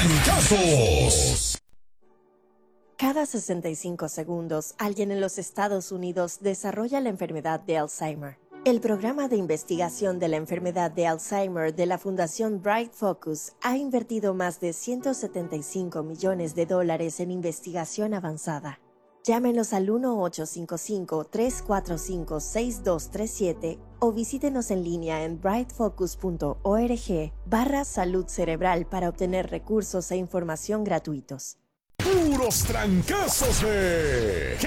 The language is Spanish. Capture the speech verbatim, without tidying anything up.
trancazos. Cada sesenta y cinco segundos, alguien en los Estados Unidos desarrolla la enfermedad de Alzheimer. El programa de investigación de la enfermedad de Alzheimer de la Fundación Bright Focus ha invertido más de ciento setenta y cinco millones de dólares en investigación avanzada. Llámenos al uno ocho cinco cinco, tres cuatro cinco, seis dos tres siete o visítenos en línea en brightfocus punto org barra salud cerebral para obtener recursos e información gratuitos. Puros trancazos de